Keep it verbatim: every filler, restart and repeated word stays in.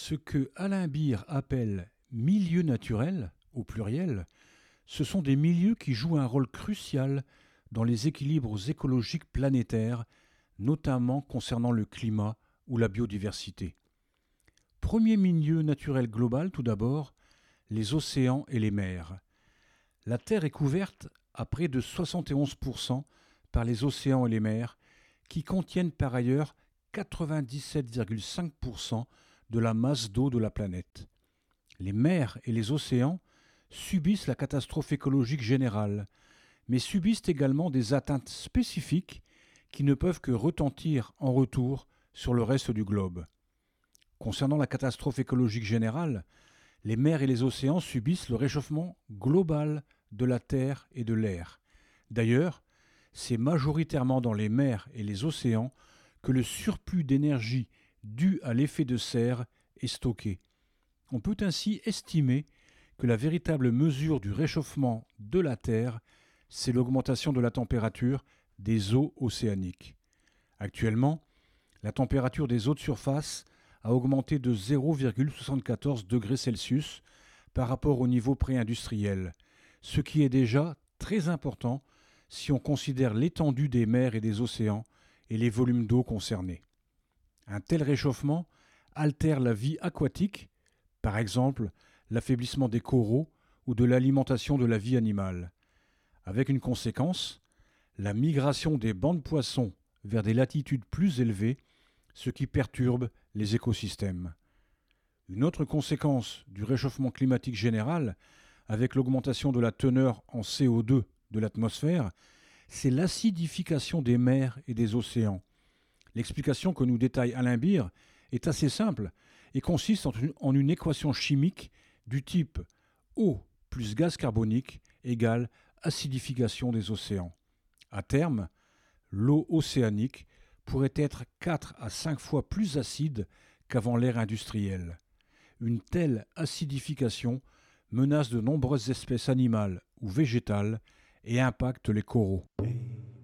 Ce que Alain Beer appelle milieux naturels, au pluriel, ce sont des milieux qui jouent un rôle crucial dans les équilibres écologiques planétaires, notamment concernant le climat ou la biodiversité. Premier milieu naturel global, tout d'abord, les océans et les mers. La Terre est couverte à près de soixante et onze pour cent par les océans et les mers, qui contiennent par ailleurs quatre-vingt-dix-sept virgule cinq pour cent de la masse d'eau de la planète. Les mers et les océans subissent la catastrophe écologique générale, mais subissent également des atteintes spécifiques qui ne peuvent que retentir en retour sur le reste du globe. Concernant la catastrophe écologique générale, les mers et les océans subissent le réchauffement global de la Terre et de l'air. D'ailleurs, c'est majoritairement dans les mers et les océans que le surplus d'énergie dû à l'effet de serre est stocké. On peut ainsi estimer que la véritable mesure du réchauffement de la Terre, c'est l'augmentation de la température des eaux océaniques. Actuellement, la température des eaux de surface a augmenté de zéro virgule soixante-quatorze degrés Celsius par rapport au niveau pré-industriel, ce qui est déjà très important si on considère l'étendue des mers et des océans et les volumes d'eau concernés. Un tel réchauffement altère la vie aquatique, par exemple l'affaiblissement des coraux ou de l'alimentation de la vie animale, avec une conséquence, la migration des bancs de poissons vers des latitudes plus élevées, ce qui perturbe les écosystèmes. Une autre conséquence du réchauffement climatique général, avec l'augmentation de la teneur en C O deux de l'atmosphère, c'est l'acidification des mers et des océans. L'explication que nous détaille Alain Beer est assez simple et consiste en une équation chimique du type eau plus gaz carbonique égale acidification des océans. À terme, l'eau océanique pourrait être quatre à cinq fois plus acide qu'avant l'ère industrielle. Une telle acidification menace de nombreuses espèces animales ou végétales et impacte les coraux.